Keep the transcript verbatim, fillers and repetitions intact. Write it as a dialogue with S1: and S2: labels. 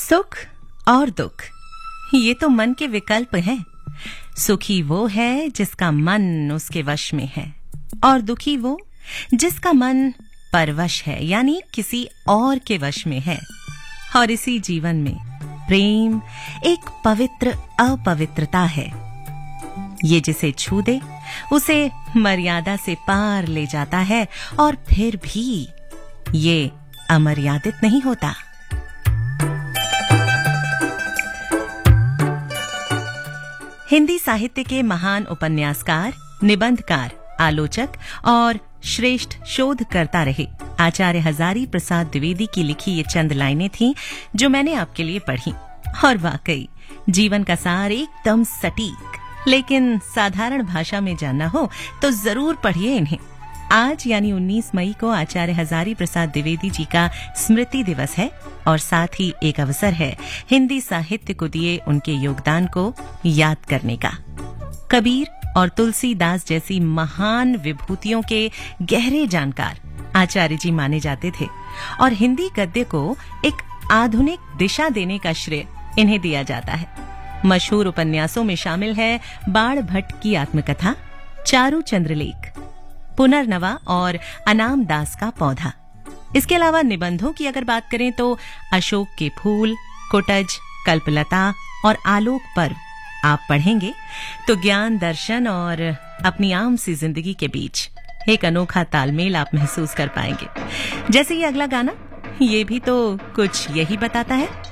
S1: सुख और दुख ये तो मन के विकल्प हैं। सुखी वो है जिसका मन उसके वश में है और दुखी वो जिसका मन परवश है, यानी किसी और के वश में है। और इसी जीवन में प्रेम एक पवित्र अपवित्रता है। ये जिसे छू दे उसे मर्यादा से पार ले जाता है और फिर भी ये अमर्यादित नहीं होता। हिंदी साहित्य के महान उपन्यासकार, निबंधकार, आलोचक और श्रेष्ठ शोधकर्ता रहे आचार्य हजारी प्रसाद द्विवेदी की लिखी ये चंद लाइनें थीं जो मैंने आपके लिए पढ़ी। और वाकई जीवन का सार एकदम सटीक, लेकिन साधारण भाषा में जानना हो तो जरूर पढ़िए इन्हें। आज यानी उन्नीस मई को आचार्य हजारी प्रसाद द्विवेदी जी का स्मृति दिवस है और साथ ही एक अवसर है हिंदी साहित्य को दिए उनके योगदान को याद करने का। कबीर और तुलसीदास जैसी महान विभूतियों के गहरे जानकार आचार्य जी माने जाते थे और हिंदी गद्य को एक आधुनिक दिशा देने का श्रेय इन्हें दिया जाता है। मशहूर उपन्यासों में शामिल है बाण भट्ट की आत्मकथा, चारू चंद्रलेख, पुनर्नवा और अनाम दास का पौधा। इसके अलावा निबंधों की अगर बात करें तो अशोक के फूल, कुटज, कल्पलता और आलोक पर्व आप पढ़ेंगे तो ज्ञान, दर्शन और अपनी आम सी जिंदगी के बीच एक अनोखा तालमेल आप महसूस कर पाएंगे। जैसे ये अगला गाना, ये भी तो कुछ यही बताता है।